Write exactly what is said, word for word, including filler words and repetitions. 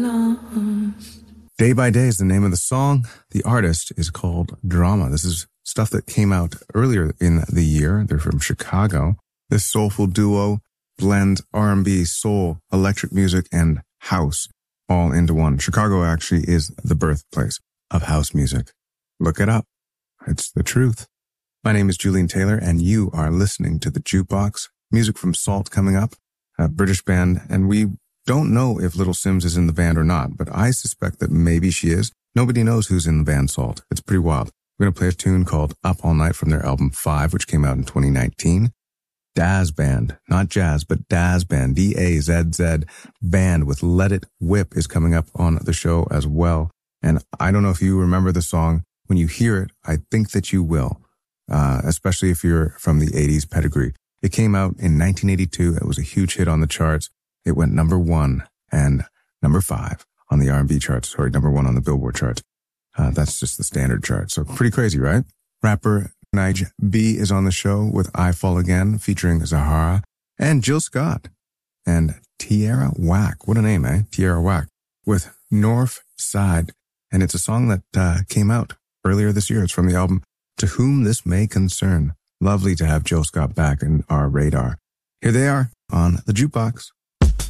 Day by Day is the name of the song. The artist is called Drama. This is stuff that came out earlier in the year. They're from Chicago. This soulful duo blends R and B, soul, electric music, and house all into one. Chicago actually is the birthplace of house music. Look it up. It's the truth. My name is Julian Taylor, and you are listening to The Jukebox. Music from Salt coming up, a British band, and we don't know if Little Simz is in the band or not, but I suspect that maybe she is. Nobody knows who's in the band Salt. It's pretty wild. We're going to play a tune called Up All Night from their album Five, which came out in twenty nineteen. Dazz Band, not jazz, but Dazz Band, D A Z Z Band with Let It Whip is coming up on the show as well. And I don't know if you remember the song. When you hear it, I think that you will, uh, especially if you're from the eighties pedigree. It came out in nineteen eighty-two. It was a huge hit on the charts. It went number one and number five on the R and B charts. Sorry, number one on the Billboard charts. Uh, that's just the standard chart. So pretty crazy, right? Rapper Nige B is on the show with I Fall Again featuring Zahara and Jill Scott and Tierra Whack. What a name, eh? Tierra Whack with North Side. And it's a song that uh, came out earlier this year. It's from the album To Whom This May Concern. Lovely to have Jill Scott back in our radar. Here they are on The Jukebox.